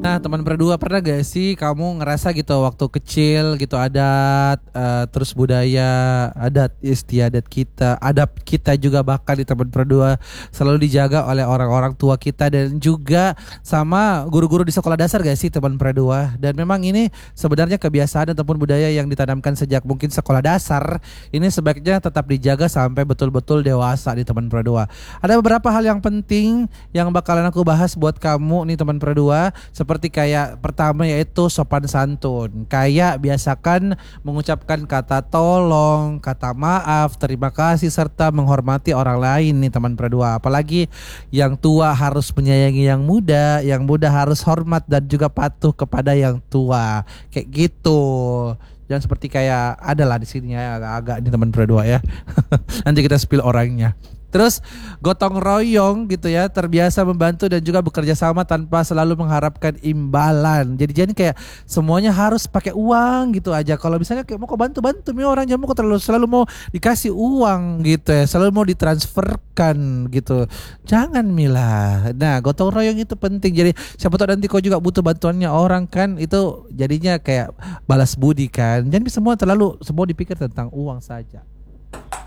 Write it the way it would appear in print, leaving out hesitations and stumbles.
Nah, teman berdua pernah gak sih kamu ngerasa gitu waktu kecil gitu adat, terus budaya, adat istiadat kita, adab kita juga bahkan di teman berdua selalu dijaga oleh orang-orang tua kita dan juga sama guru-guru di sekolah dasar gak sih teman berdua? Dan memang ini sebenarnya kebiasaan ataupun budaya yang ditanamkan sejak mungkin sekolah dasar ini sebaiknya tetap dijaga sampai betul-betul dewasa di teman berdua. Ada beberapa hal yang penting yang bakalan aku bahas buat kamu nih teman berdua. Seperti kayak pertama yaitu sopan santun. Kayak biasakan mengucapkan kata tolong, kata maaf, terima kasih serta menghormati orang lain nih teman berdua. Apalagi yang tua harus menyayangi yang muda harus hormat dan juga patuh kepada yang tua. Kayak gitu. Jangan seperti kayak adalah di sini ya agak-agak nih teman berdua ya. Nanti kita spill orangnya. Terus gotong royong gitu ya, terbiasa membantu dan juga bekerja sama tanpa selalu mengharapkan imbalan. Jadi kayak semuanya harus pakai uang gitu aja. Kalau misalnya kayak mau kok bantu-bantu nih orang jangan mau kok terlalu selalu mau dikasih uang gitu ya, selalu mau ditransferkan gitu. Jangan Mila. Nah, gotong royong itu penting. Jadi siapa tahu nanti kau juga butuh bantuannya orang kan, itu jadinya kayak balas budi kan. Jadi semua terlalu semua dipikir tentang uang saja.